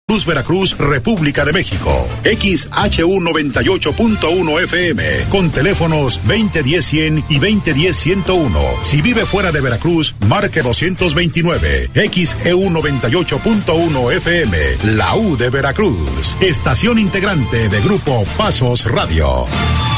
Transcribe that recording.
Cruz, Veracruz, República de México. XHU 98.1 FM, con teléfonos 2010-100 y 2010-101. Si vive fuera de Veracruz, marque 229. XEU 98.1 FM, la U de Veracruz. Estación integrante de Grupo Pasos Radio.